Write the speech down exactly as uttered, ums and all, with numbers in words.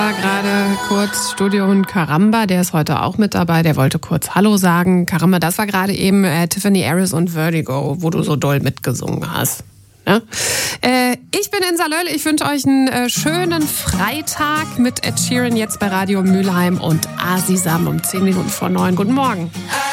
war gerade kurz Studiohund Karamba, der ist heute auch mit dabei, der wollte kurz Hallo sagen. Karamba, das war gerade eben äh, Tiffany Harris und Vertigo, wo du so doll mitgesungen hast. Ne? Äh, ich bin Insa Löll, ich wünsche euch einen äh, schönen Freitag mit Ed Sheeran jetzt bei Radio Mülheim und Asisam um zehn Minuten vor neun. Guten Morgen.